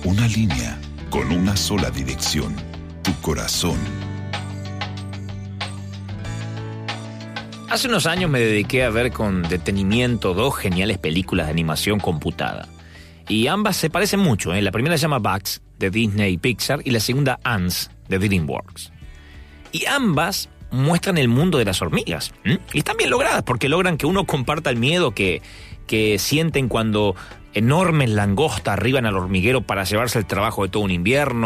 Una línea con una sola dirección, tu corazón. Hace unos años me dediqué a ver con detenimiento 2 geniales películas de animación computada. Y ambas se parecen mucho, ¿eh? La primera se llama Bugs, de Disney y Pixar, y la segunda Ants, de DreamWorks. Y ambas muestran el mundo de las hormigas. Y están bien logradas, porque logran que uno comparta el miedo que sienten cuando enormes langostas arriban al hormiguero para llevarse el trabajo de todo un invierno.